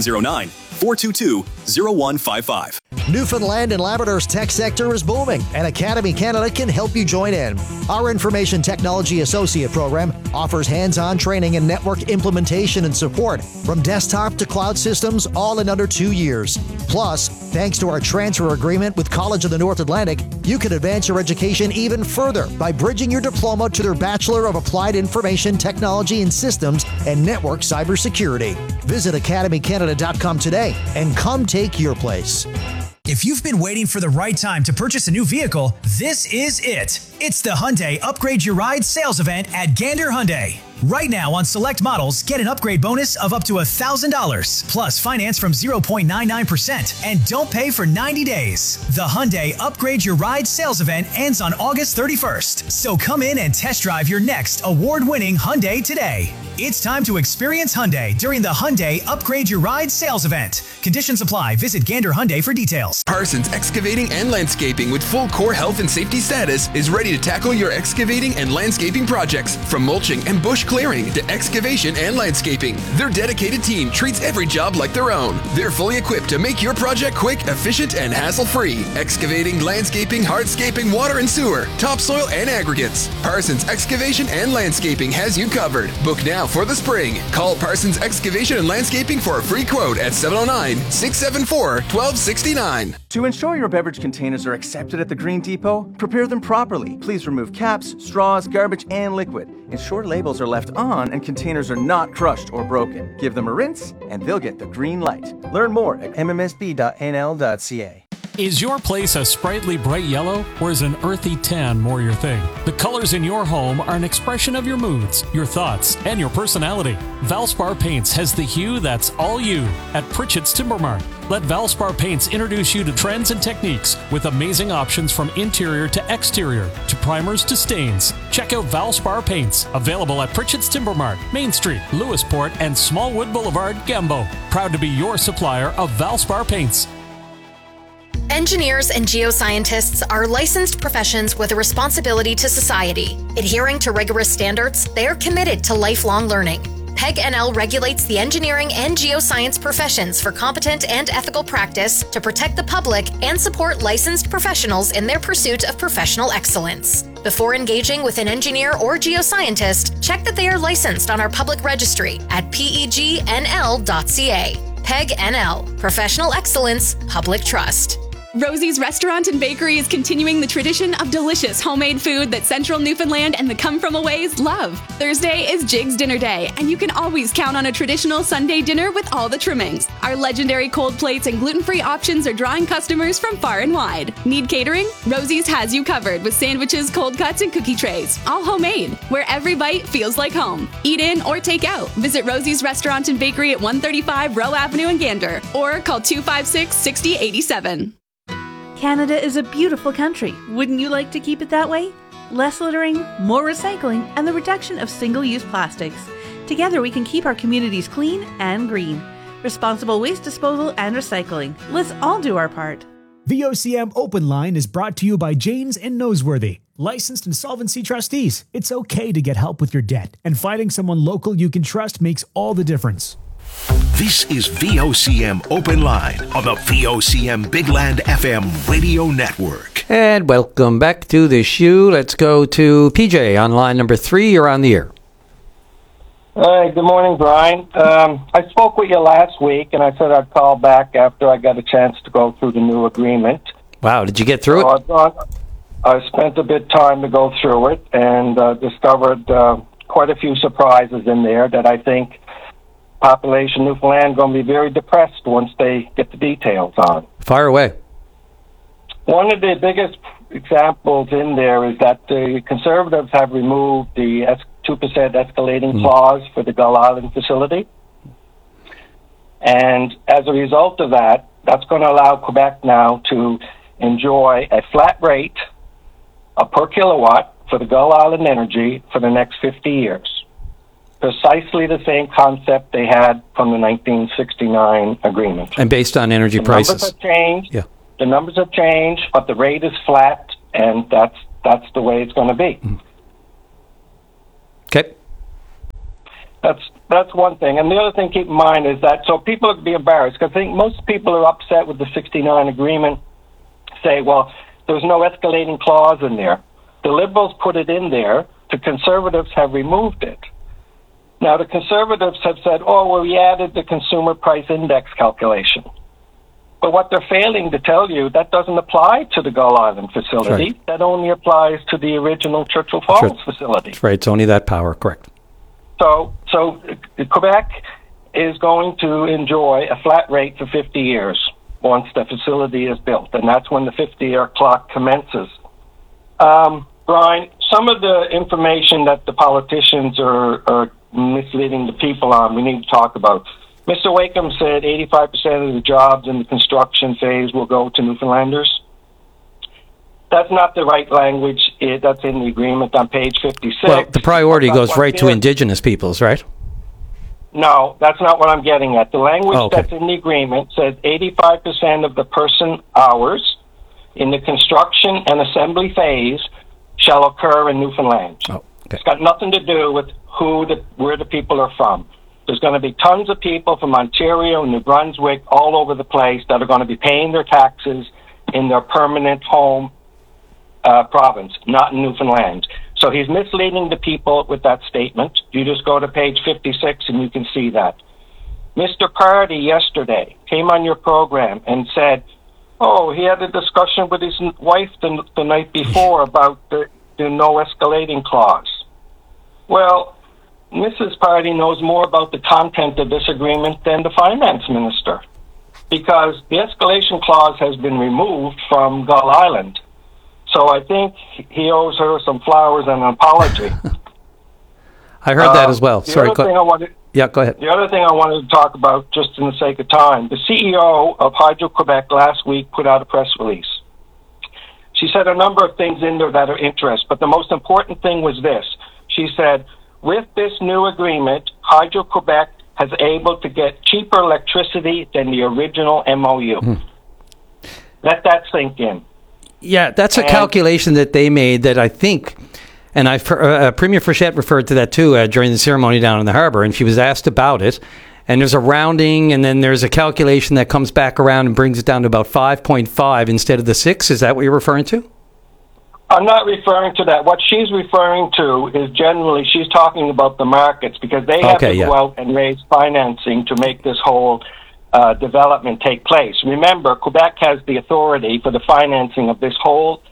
709-422-0155. Newfoundland and Labrador's tech sector is booming, and Academy Canada can help you join in. Our Information Technology Associate program offers hands-on training in network implementation and support, from desktop to cloud systems, all in under 2 years. Plus, thanks to our transfer agreement with College of the North Atlantic, you can advance your education even further by bridging your diploma to their Bachelor of Applied Information Technology and Systems and Network Cybersecurity. Visit academycanada.com today and come take your place. If you've been waiting for the right time to purchase a new vehicle, this is it. It's the Hyundai Upgrade Your Ride sales event at Gander Hyundai. Right now on select models, get an upgrade bonus of up to $1,000, plus finance from 0.99%, and don't pay for 90 days. The Hyundai Upgrade Your Ride sales event ends on August 31st, so come in and test drive your next award-winning Hyundai today. It's time to experience Hyundai during the Hyundai Upgrade Your Ride sales event. Conditions apply. Visit Gander Hyundai for details. Parsons Excavating and Landscaping with full core health and safety status is ready to tackle your excavating and landscaping projects, from mulching and bush clearing to excavation and landscaping. Their dedicated team treats every job like their own. They're fully equipped to make your project quick, efficient, and hassle-free. Excavating, landscaping, hardscaping, water and sewer, topsoil, and aggregates. Parsons Excavation and Landscaping has you covered. Book now for the spring. Call Parsons Excavation and Landscaping for a free quote at 709-674-1269. To ensure your beverage containers are accepted at the Green Depot, prepare them properly. Please remove caps, straws, garbage, and liquid. Ensure labels are left on and containers are not crushed or broken. Give them a rinse and they'll get the green light. Learn more at mmsb.nl.ca. Is your place a sprightly bright yellow, or is an earthy tan more your thing? The colors in your home are an expression of your moods, your thoughts, and your personality. Valspar Paints has the hue that's all you at Pritchett's Timber Mart. Let Valspar Paints introduce you to trends and techniques with amazing options from interior to exterior, to primers to stains. Check out Valspar Paints, available at Pritchett's Timber Mart, Main Street, Lewisport, and Smallwood Boulevard, Gambo. Proud to be your supplier of Valspar Paints. Engineers and geoscientists are licensed professions with a responsibility to society. Adhering to rigorous standards, they are committed to lifelong learning. PEG NL regulates the engineering and geoscience professions for competent and ethical practice to protect the public and support licensed professionals in their pursuit of professional excellence. Before engaging with an engineer or geoscientist, check that they are licensed on our public registry at pegnl.ca. PEG NL, Professional Excellence, Public Trust. Rosie's Restaurant and Bakery is continuing the tradition of delicious homemade food that Central Newfoundland and the come-from-aways love. Thursday is Jig's Dinner Day, and you can always count on a traditional Sunday dinner with all the trimmings. Our legendary cold plates and gluten-free options are drawing customers from far and wide. Need catering? Rosie's has you covered with sandwiches, cold cuts, and cookie trays, all homemade, where every bite feels like home. Eat in or take out. Visit Rosie's Restaurant and Bakery at 135 Rowe Avenue in Gander, or call 256-6087. Canada is a beautiful country. Wouldn't you like to keep it that way? Less littering, more recycling, and the reduction of single-use plastics. Together we can keep our communities clean and green. Responsible waste disposal and recycling. Let's all do our part. VOCM Open Line is brought to you by Janes and Noseworthy, licensed insolvency trustees. It's okay to get help with your debt, and finding someone local you can trust makes all the difference. This is VOCM Open Line on the VOCM Big Land FM radio network. And welcome back to the show. Let's go to PJ on line number 3. You're on the air. Hi, good morning, Brian. I spoke with you last week, and I said I'd call back after I got a chance to go through the new agreement. Wow, did you get through it? I spent a bit of time to go through it and discovered quite a few surprises in there that I think population Newfoundland going to be very depressed once they get the details on. Fire away. One of the biggest examples in there is that the Conservatives have removed the 2% escalating clause for the Gull Island facility. And as a result of that, That's going to allow Quebec now to enjoy a flat rate per kilowatt for the Gull Island Energy for the next 50 years. Precisely the same concept they had from the 1969 agreement. And based on energy prices. The numbers have changed. Yeah. The numbers have changed, but the rate is flat, and that's the way it's going to be. Okay. That's one thing. And the other thing to keep in mind is that, so people would be embarrassed, because I think most people are upset with the 69 agreement, say, well, there's no escalating clause in there. The Liberals put it in there. The Conservatives have removed it. Now, the Conservatives have said, oh, well, we added the consumer price index calculation. But what they're failing to tell you, that doesn't apply to the Gull Island facility. Right. That only applies to the original Churchill Falls facility. That's right. It's only that power, correct. So Quebec is going to enjoy a flat rate for 50 years once the facility is built, and that's when the 50-year clock commences. Brian, some of the information that the politicians are misleading the people on, we need to talk about. Mr. Wakeham said 85% of the jobs in the construction phase will go to Newfoundlanders. That's not the right language. That's in the agreement on page 56. Well, the priority goes right to Indigenous peoples, right? No, that's not what I'm getting at. The language that's in the agreement says 85% of the person hours in the construction and assembly phase shall occur in Newfoundland. It's got nothing to do with where the people are from. There's going to be tons of people from Ontario, New Brunswick, all over the place that are going to be paying their taxes in their permanent home province, not in Newfoundland. So he's misleading the people with that statement. You just go to page 56 and you can see that. Mr. Pardy yesterday came on your program and said, oh, he had a discussion with his wife the night before about the no escalating clause. Well, Mrs. Pardy knows more about the content of this agreement than the finance minister, because the escalation clause has been removed from Gull Island. So I think he owes her some flowers and an apology. I heard that as well. Sorry. Go ahead. The other thing I wanted to talk about, just in the sake of time, the CEO of Hydro-Quebec last week put out a press release. She said a number of things in there that are interesting, but the most important thing was this. She said, with this new agreement, Hydro-Quebec has able to get cheaper electricity than the original MOU. Let that sink in. Yeah, that's a calculation that they made that I think, and Premier Frechette referred to that too during the ceremony down in the harbor, and she was asked about it. And there's a rounding, and then there's a calculation that comes back around and brings it down to about 5.5 instead of the 6. Is that what you're referring to? I'm not referring to that. What she's referring to is generally she's talking about the markets, because they have to go out and raise financing to make this whole development take place. Remember, Quebec has the authority for the financing of this whole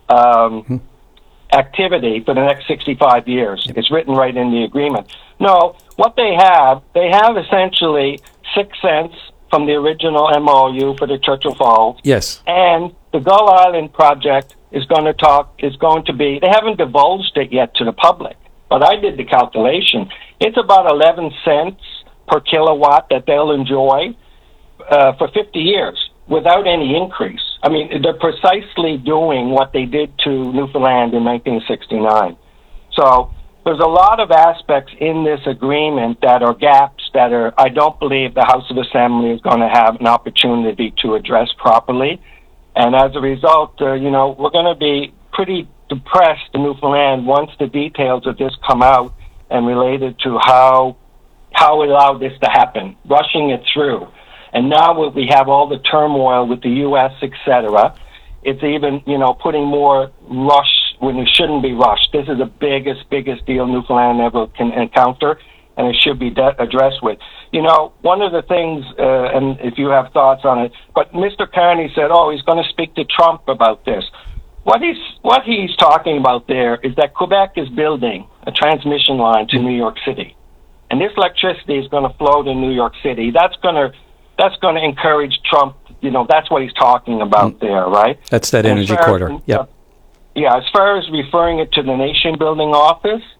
activity for the next 65 years. It's written right in the agreement. No, what they have essentially 6 cents from the original MOU for the Churchill Falls. Yes. And the Gull Island project is going to be, they haven't divulged it yet to the public, but I did the calculation. It's about 11 cents per kilowatt that they'll enjoy for 50 years without any increase. I mean, they're precisely doing what they did to Newfoundland in 1969. So there's a lot of aspects in this agreement that are gaps that I don't believe the House of Assembly is going to have an opportunity to address properly. And as a result, we're going to be pretty depressed in Newfoundland once the details of this come out and related to how we allowed this to happen, rushing it through. And now we have all the turmoil with the U.S., etc. It's even, putting more rush when it shouldn't be rushed. This is the biggest deal Newfoundland ever can encounter, and it should be addressed with. One of the things, and if you have thoughts on it, but Mr. Carney said, he's going to speak to Trump about this. What he's talking about there is that Quebec is building a transmission line to New York City. And this electricity is going to flow to New York City. That's going to encourage Trump. That's what he's talking about there, right? That's that energy corridor. Yep. Yeah, as far as referring it to the nation building office,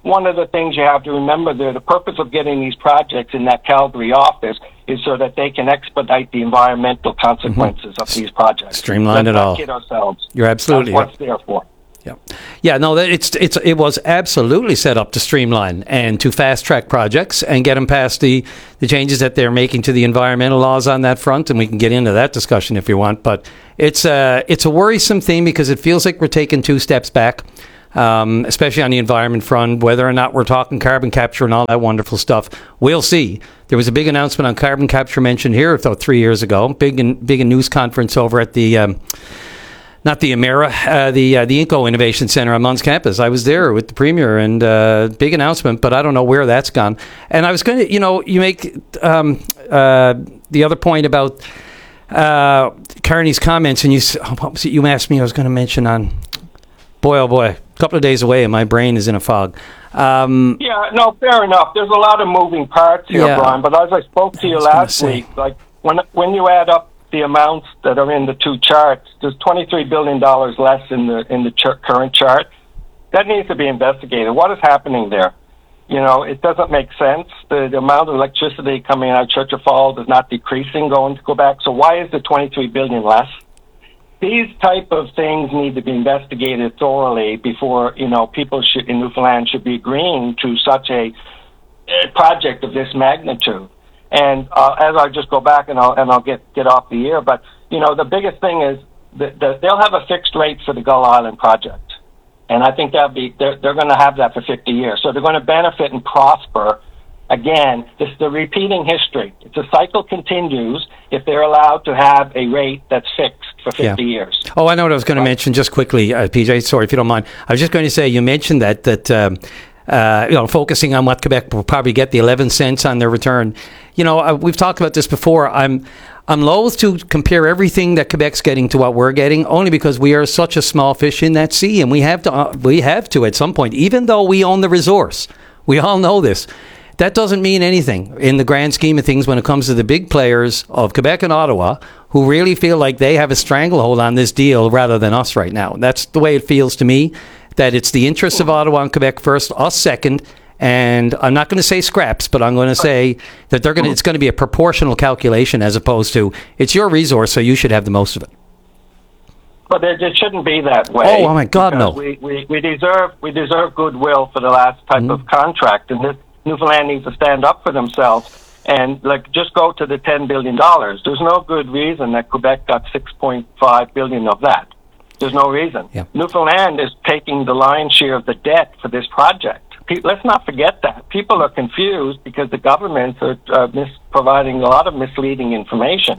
one of the things you have to remember there, the purpose of getting these projects in that Calgary office is so that they can expedite the environmental consequences of these projects. Streamline it all. Let's not kid ourselves. You're absolutely That's what it's there for. Yeah, no, it was absolutely set up to streamline and to fast track projects and get them past the changes that they're making to the environmental laws on that front, and we can get into that discussion if you want. But it's a worrisome thing because it feels like we're taking 2 steps back, especially on the environment front. Whether or not we're talking carbon capture and all that wonderful stuff, we'll see. There was a big announcement on carbon capture mentioned here, 3 years ago. Big news conference over at the. Not the Emera, the Inco Innovation Center on Munns campus. I was there with the Premier, and big announcement, but I don't know where that's gone. And I was going to, you make the other point about Carney's comments, and what was it you asked me I was going to mention on, boy, oh boy, a couple of days away, and my brain is in a fog. Yeah, no, fair enough. There's a lot of moving parts here, Brian, but as I spoke to you last week, like when you add up the amounts that are in the 2 charts, there's $23 billion less in the current chart. That needs to be investigated. What is happening there? It doesn't make sense. The amount of electricity coming out of Churchill Falls is not decreasing going to Quebec. So why is the $23 billion less? These type of things need to be investigated thoroughly before, people in Newfoundland should be agreeing to such a project of this magnitude. And as I just go back and I'll get off the air, but the biggest thing is that they'll have a fixed rate for the Gull Island project, and I think they're going to have that for 50 years. So they're going to benefit and prosper. Again, this is the repeating history. It's a cycle continues if they're allowed to have a rate that's fixed for 50 years. Oh, I know what I was going to mention just quickly, PJ. Sorry if you don't mind. I was just going to say you mentioned that. Focusing on what Quebec will probably get, the 11 cents on their return. We've talked about this before. I'm loath to compare everything that Quebec's getting to what we're getting, only because we are such a small fish in that sea, and we have to at some point, even though we own the resource. We all know this. That doesn't mean anything in the grand scheme of things when it comes to the big players of Quebec and Ottawa, who really feel like they have a stranglehold on this deal rather than us right now. That's the way it feels to me. That it's the interests of Ottawa and Quebec first, us second, and I'm not going to say scraps, but I'm going to say that it's going to be a proportional calculation as opposed to it's your resource, so you should have the most of it. But it shouldn't be that way. Oh my God, no! We deserve goodwill for the last type of contract, and this Newfoundland needs to stand up for themselves and just go to the $10 billion. There's no good reason that Quebec got $6.5 billion of that. There's no reason. Yeah. Newfoundland is taking the lion's share of the debt for this project. Let's not forget that. People are confused because the governments are providing a lot of misleading information.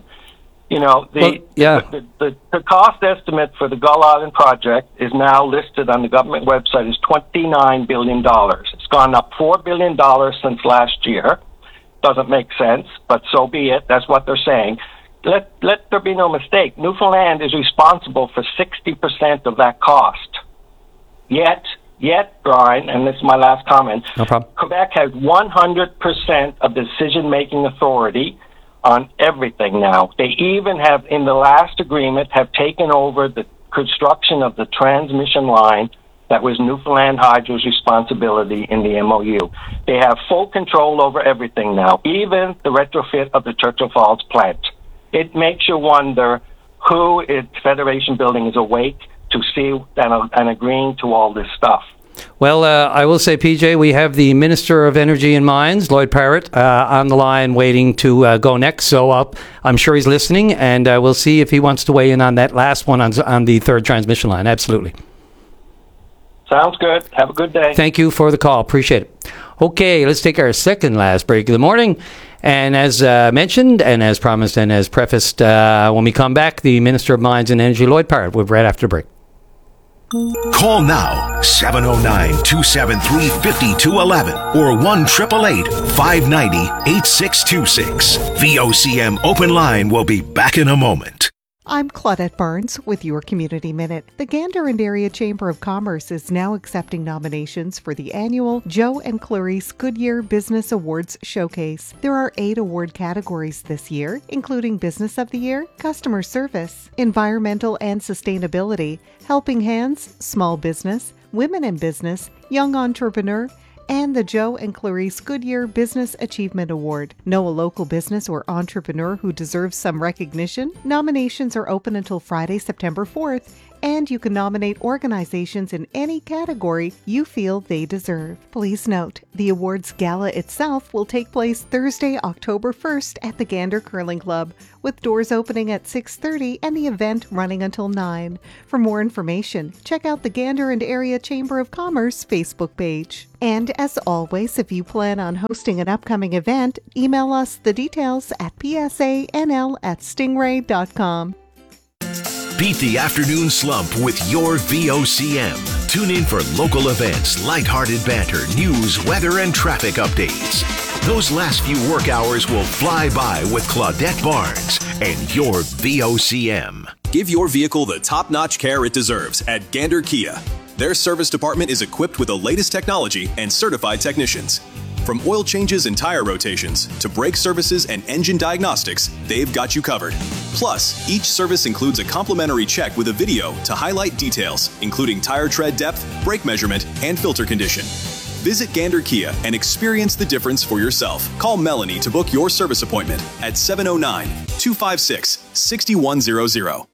The cost estimate for the Gull Island project is now listed on the government website as $29 billion. It's gone up $4 billion since last year. Doesn't make sense, but so be it. That's what they're saying. Let there be no mistake. Newfoundland is responsible for 60% of that cost. Yet, Brian, and this is my last comment, no problem. Quebec has 100% of decision-making authority on everything now. They even have, in the last agreement, have taken over the construction of the transmission line that was Newfoundland Hydro's responsibility in the MOU. They have full control over everything now, even the retrofit of the Churchill Falls plant. It makes you wonder who at Federation Building is awake to see and agreeing to all this stuff. Well, I will say, PJ, we have the Minister of Energy and Mines, Lloyd Parrott, on the line waiting to go next. So I'm sure he's listening, and we'll see if he wants to weigh in on that last one on the third transmission line. Absolutely. Sounds good. Have a good day. Thank you for the call. Appreciate it. Okay, let's take our second last break of the morning. And as mentioned, and as promised, and as prefaced, when we come back, the Minister of Mines and Energy, Lloyd Parrott, will be right after the break. Call now, 709-273-5211 or 1-888-590-8626. VOCM Open Line will be back in a moment. I'm Claudette Barnes with your Community Minute. The Gander and Area Chamber of Commerce is now accepting nominations for the annual Joe and Clarice Goodyear Business Awards Showcase. There are 8 award categories this year, including Business of the Year, Customer Service, Environmental and Sustainability, Helping Hands, Small Business, Women in Business, Young Entrepreneur, and the Joe and Clarice Goodyear Business Achievement Award. Know a local business or entrepreneur who deserves some recognition? Nominations are open until Friday, September 4th, and you can nominate organizations in any category you feel they deserve. Please note, the awards gala itself will take place Thursday, October 1st at the Gander Curling Club, with doors opening at 6:30 and the event running until 9. For more information, check out the Gander and Area Chamber of Commerce Facebook page. And as always, if you plan on hosting an upcoming event, email us the details at psanl@stingray.com. Beat the afternoon slump with your VOCM. Tune in for local events, lighthearted banter, news, weather, and traffic updates. Those last few work hours will fly by with Claudette Barnes and your VOCM. Give your vehicle the top-notch care it deserves at Gander Kia. Their service department is equipped with the latest technology and certified technicians. From oil changes and tire rotations to brake services and engine diagnostics, they've got you covered. Plus, each service includes a complimentary check with a video to highlight details, including tire tread depth, brake measurement, and filter condition. Visit Gander Kia and experience the difference for yourself. Call Melanie to book your service appointment at 709-256-6100.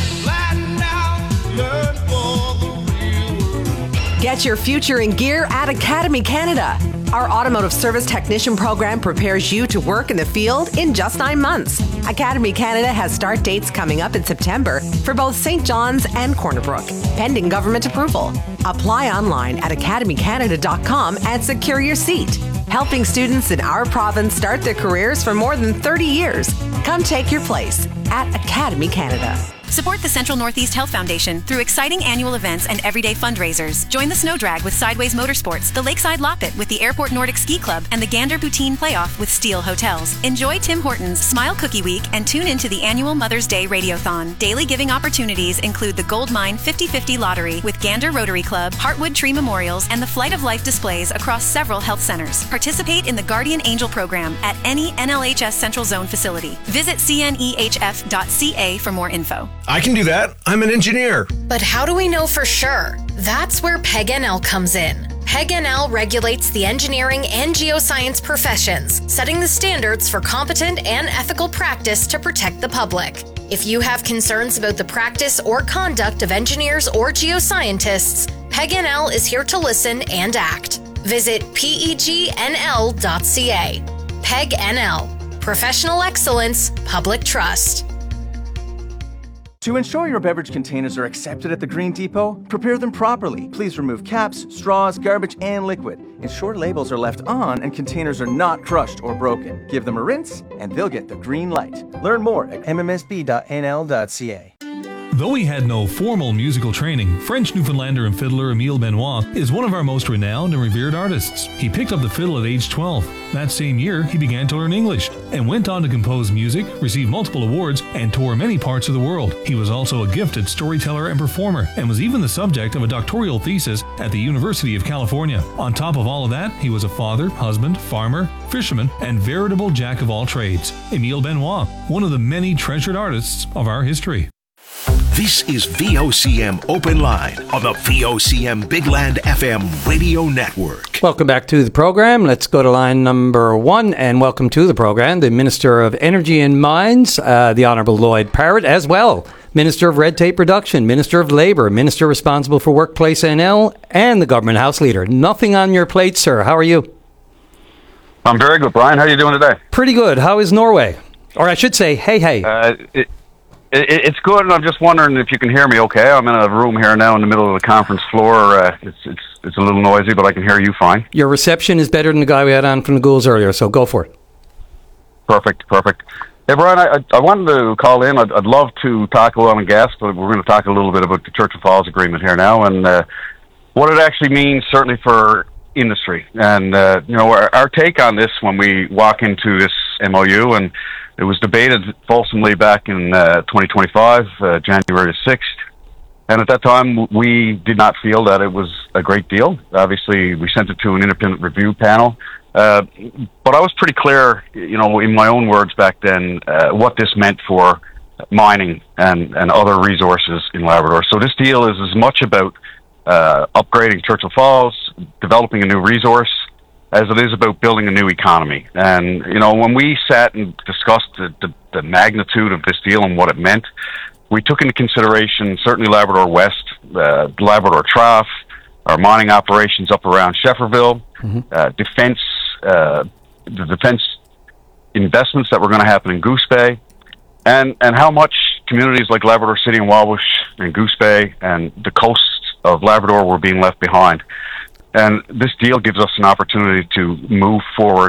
Get your future in gear at Academy Canada. Our automotive service technician program prepares you to work in the field in just 9 months. Academy Canada has start dates coming up in September for both St. John's and Corner Brook, pending government approval. Apply online at academycanada.com and secure your seat. Helping students in our province start their careers for more than 30 years. Come take your place at Academy Canada. Support the Central Northeast Health Foundation through exciting annual events and everyday fundraisers. Join the Snow Drag with Sideways Motorsports, the Lakeside Loppet with the Airport Nordic Ski Club, and the Gander Poutine Playoff with Steel Hotels. Enjoy Tim Hortons Smile Cookie Week and tune into the annual Mother's Day Radiothon. Daily giving opportunities include the Gold Mine 50/50 Lottery with Gander Rotary Club, Heartwood Tree Memorials, and the Flight of Life displays across several health centers. Participate in the Guardian Angel program at any NLHS Central Zone facility. Visit cnehf.ca for more info. I can do that. I'm an engineer. But how do we know for sure? That's where PEG-NL comes in. PEG-NL regulates the engineering and geoscience professions, setting the standards for competent and ethical practice to protect the public. If you have concerns about the practice or conduct of engineers or geoscientists, PEG-NL is here to listen and act. Visit pegnl.ca. PEG-NL. Professional excellence, public trust. To ensure your beverage containers are accepted at the Green Depot, prepare them properly. Please remove caps, straws, garbage, and liquid. Ensure labels are left on and containers are not crushed or broken. Give them a rinse and they'll get the green light. Learn more at mmsb.nl.ca. Though he had no formal musical training, French Newfoundlander and fiddler Emile Benoit is one of our most renowned and revered artists. He picked up the fiddle at age 12. That same year, he began to learn English and went on to compose music, receive multiple awards, and tour many parts of the world. He was also a gifted storyteller and performer, and was even the subject of a doctoral thesis at the University of California. On top of all of that, he was a father, husband, farmer, fisherman, and veritable jack of all trades. Emile Benoit, one of the many treasured artists of our history. This is VOCM Open Line on the VOCM Bigland FM radio network. Welcome back to the program. Let's go to line number 1 and welcome to the program the Minister of Energy and Mines, the Honourable Lloyd Parrott, as well. Minister of Red Tape Reduction, Minister of Labour, Minister responsible for Workplace NL, and the Government House Leader. Nothing on your plate, sir. How are you? I'm very good, Brian. How are you doing today? Pretty good. How is Norway? Or I should say, hey. It's good, and I'm just wondering if you can hear me okay. I'm in a room here now in the middle of the conference floor. It's a little noisy, but I can hear you fine. Your reception is better than the guy we had on from the Ghouls earlier, so go for it. Perfect. Hey, Brian, I wanted to call in. I'd love to talk a lot on gas, but we're going to talk a little bit about the Churchill Falls Agreement here now, and what it actually means, certainly for industry. And, our take on this when we walk into this MOU, and it was debated fulsomely back in 2025, January 6th. And at that time, we did not feel that it was a great deal. Obviously, we sent it to an independent review panel. But I was pretty clear, in my own words back then, what this meant for mining and other resources in Labrador. So this deal is as much about upgrading Churchill Falls, developing a new resource, as it is about building a new economy. And, when we sat and discussed the magnitude of this deal and what it meant, we took into consideration certainly Labrador West, Labrador Trough, our mining operations up around Shefferville, defense, the defense investments that were going to happen in Goose Bay, and how much communities like Labrador City and Wabush and Goose Bay and the coast of Labrador were being left behind. And this deal gives us an opportunity to move forward